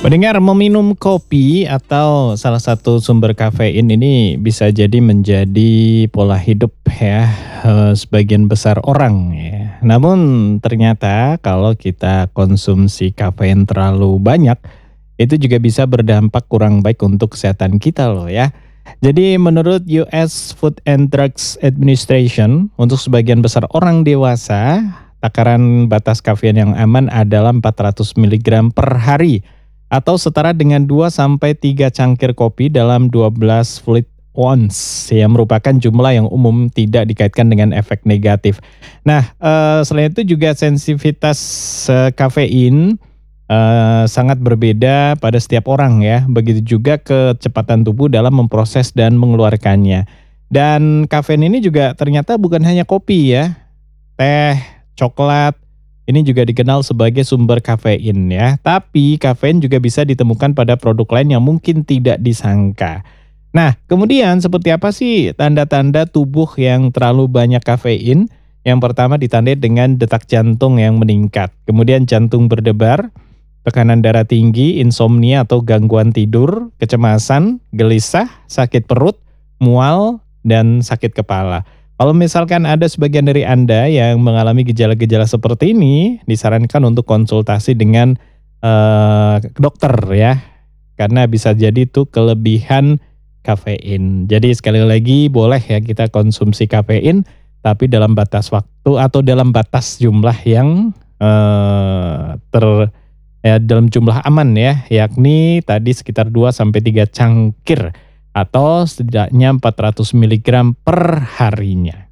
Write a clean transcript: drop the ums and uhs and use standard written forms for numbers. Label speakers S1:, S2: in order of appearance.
S1: Mendengar meminum kopi atau salah satu sumber kafein ini bisa jadi menjadi pola hidup ya, sebagian besar orang ya. Namun ternyata kalau kita konsumsi kafein terlalu banyak, itu juga bisa berdampak kurang baik untuk kesehatan kita loh ya. Jadi menurut US Food and Drugs Administration, untuk sebagian besar orang dewasa, takaran batas kafein yang aman adalah 400 miligram per hari atau setara dengan 2 sampai 3 cangkir kopi dalam 12 fluid ounce yang merupakan jumlah yang umum tidak dikaitkan dengan efek negatif. Nah, selain itu juga sensitivitas kafein sangat berbeda pada setiap orang ya. Begitu juga kecepatan tubuh dalam memproses dan mengeluarkannya. Dan kafein ini juga ternyata bukan hanya kopi ya, teh, coklat, ini juga dikenal sebagai sumber kafein ya. Tapi kafein juga bisa ditemukan pada produk lain yang mungkin tidak disangka. Nah, kemudian seperti apa sih tanda-tanda tubuh yang terlalu banyak kafein? Yang pertama ditandai dengan detak jantung yang meningkat, kemudian jantung berdebar, tekanan darah tinggi, insomnia atau gangguan tidur, kecemasan, gelisah, sakit perut, mual, dan sakit kepala. Kalau misalkan ada sebagian dari Anda yang mengalami gejala-gejala seperti ini, disarankan untuk konsultasi dengan dokter ya, karena bisa jadi itu kelebihan kafein. Jadi sekali lagi boleh ya kita konsumsi kafein, tapi dalam batas waktu atau dalam batas jumlah yang dalam jumlah aman ya, yakni tadi sekitar 2 sampai 3 cangkir atau setidaknya 400 miligram per harinya.